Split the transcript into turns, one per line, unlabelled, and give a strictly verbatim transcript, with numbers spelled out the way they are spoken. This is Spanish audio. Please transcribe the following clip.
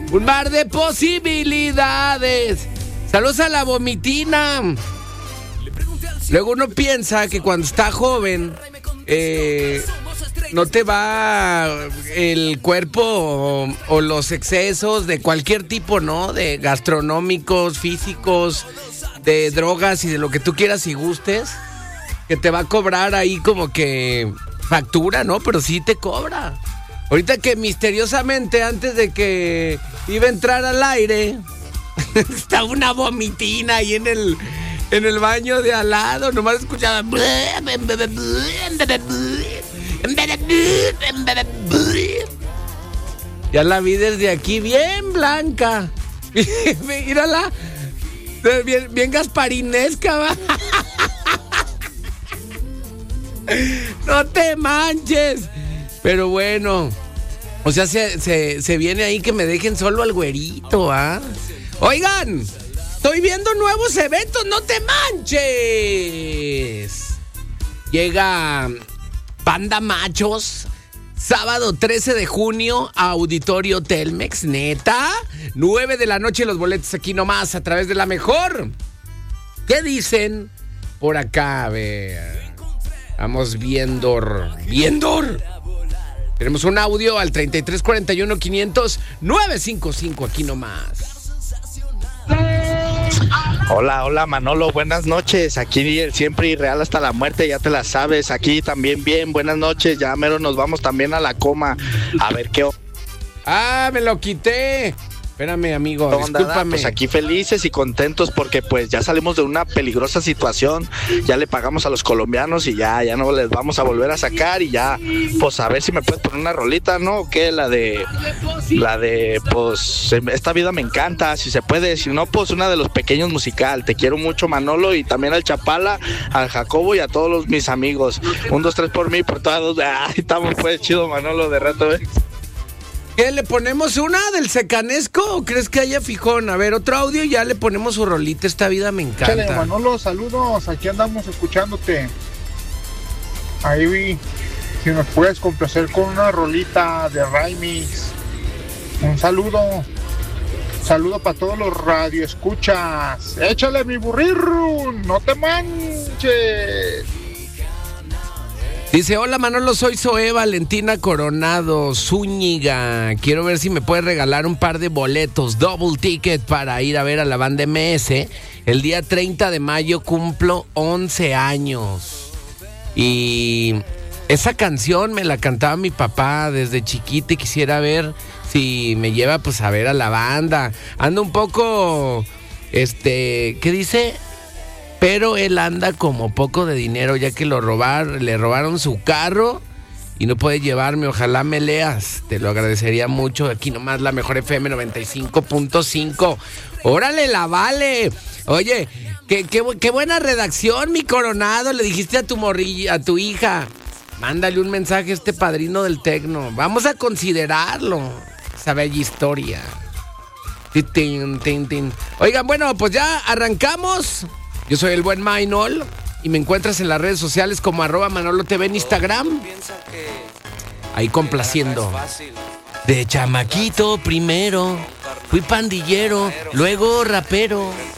Un mar de posibilidades. Saludos a la vomitina. Luego uno piensa que cuando está joven eh, no te va el cuerpo o, o los excesos de cualquier tipo, ¿no? De gastronómicos, físicos, de drogas y de lo que tú quieras y gustes, que te va a cobrar ahí como que factura, ¿no? Pero sí te cobra. Ahorita que misteriosamente antes de que iba a entrar al aire estaba una vomitina ahí en el en el baño de al lado, nomás escuchaba. Ya la vi desde aquí bien blanca. Mírala. Bien, bien gasparinesca, ¿va? No te manches. Pero bueno, o sea, se, se, se viene ahí que me dejen solo al güerito, ¿ah? Oigan, estoy viendo nuevos eventos, no te manches. Llega Banda Machos, sábado trece de junio, Auditorio Telmex, neta. nueve de la noche los boletos aquí nomás, a través de La Mejor. ¿Qué dicen por acá? A ver, vamos viendo, viendo. Tenemos un audio al treinta y tres cuarenta y uno quinientos nueve cincuenta y cinco, aquí nomás.
Hola, hola Manolo, buenas noches. Aquí el siempre irreal hasta la muerte, ya te la sabes. Aquí también bien, buenas noches. Ya mero nos vamos también a la coma. A ver qué...
Ah, me lo quité. Espérame, amigo,
onda,
discúlpame.
Pues aquí felices y contentos porque pues ya salimos de una peligrosa situación. Ya le pagamos a los colombianos y ya, ya no les vamos a volver a sacar. Y ya, pues a ver si me puedes poner una rolita, ¿no? ¿Qué? La de, la de, pues, esta vida me encanta, si se puede. Si no, pues una de Los Pequeños musical. Te quiero mucho, Manolo, y también al Chapala, al Jacobo y a todos los, mis amigos. Un, dos, tres por mí, por todos. Ay, estamos pues chido, Manolo, de rato, ¿eh?
¿Qué, le ponemos una del Secanesco o crees que haya fijón? A ver, otro audio y ya le ponemos su rolita. Esta vida me encanta.
Chale, Manolo, saludos, aquí andamos escuchándote. Ahí vi, si nos puedes complacer con una rolita de Raimix. Un saludo, saludo para todos los radioescuchas. Échale mi burrirru, no te manches.
Dice, hola Manolo, soy Zoe Valentina Coronado Zúñiga. Quiero ver si me puedes regalar un par de boletos, double ticket, para ir a ver a la banda M S. El día treinta de mayo cumplo once años. Y esa canción me la cantaba mi papá desde chiquita y quisiera ver si me lleva pues a ver a la banda. Ando un poco, este, ¿qué dice? Pero él anda como poco de dinero, ya que lo robar, le robaron su carro y no puede llevarme. Ojalá me leas, te lo agradecería mucho. Aquí nomás La Mejor F M noventa y cinco punto cinco. ¡Órale, la vale! Oye, qué, qué, qué buena redacción, mi Coronado. Le dijiste a tu morrilla, a tu hija, mándale un mensaje a este padrino del tecno. Vamos a considerarlo, esa bella historia. Tin, tin, tin. Oigan, bueno, pues ya arrancamos. Yo soy el buen Mainol y me encuentras en las redes sociales como arroba Manolo T V en Instagram. Ahí complaciendo. De chamaquito primero, fui pandillero, luego rapero.